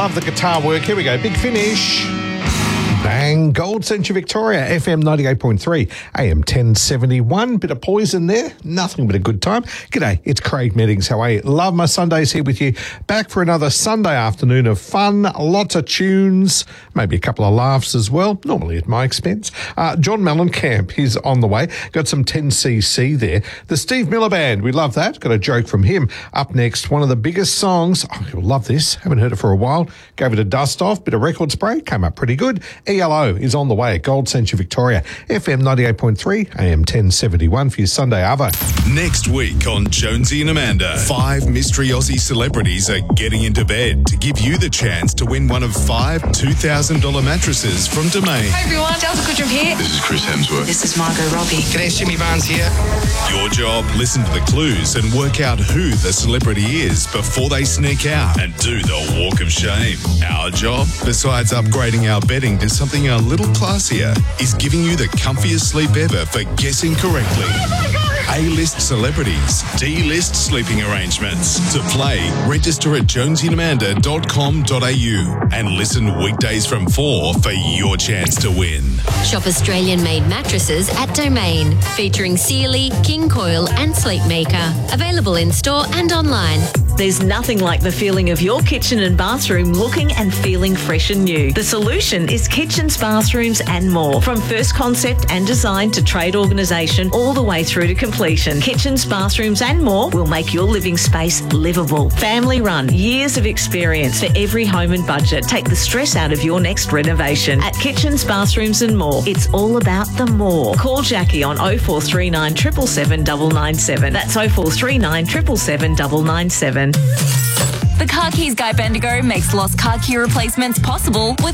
Love the guitar work. Here we go. Big Finish. Bang. Gold Century Victoria, FM 98.3, AM 1071. Bit of Poison there. Nothing but a good time. G'day, it's Craig Meddings. How are you? Love my Sundays here with you. Back for another Sunday afternoon of fun. Lots of tunes. Maybe a couple of laughs as well. Normally at my expense. John Mellencamp, he's on the way. Got some 10cc there. The Steve Miller Band, we love that. Got a joke from him. Up next, one of the biggest songs. Oh, you'll love this. Haven't heard it for a while. Gave it a dust off. Bit of record spray. Came up pretty good. ELO is on the way at Gold Century Victoria, FM 98.3, AM 1071 for your Sunday Arvo. Next week on Jonesy and Amanda, 5 mystery Aussie celebrities are getting into bed to give you the chance to win one of 5 $2,000 mattresses from Domain. Hi everyone, Delta Goodrum here. This is Chris Hemsworth. This is Margot Robbie. G'day, Jimmy Barnes here. Your job, listen to the clues and work out who the celebrity is before they sneak out and do the walk of shame. Our job, besides upgrading our bedding to something a little classier, is giving you the comfiest sleep ever for guessing correctly. A-list celebrities, D-list sleeping arrangements. To play, register at jonesyandamanda.com.au and listen weekdays from 4 for your chance to win. Shop Australian-made mattresses at Domain, featuring Sealy, King Coil and Sleepmaker. Available in store and online. There's nothing like the feeling of your kitchen and bathroom looking and feeling fresh and new. The solution is Kitchens, Bathrooms and More. From first concept and design to trade organisation all the way through to completion, Kitchens, Bathrooms and More will make your living space livable. Family run, years of experience for every home and budget. Take the stress out of your next renovation. At Kitchens, Bathrooms and More, it's all about the more. Call Jackie on 0439 777 997. That's 0439 777 997. The Car Keys Guy Bendigo makes lost car key replacements possible with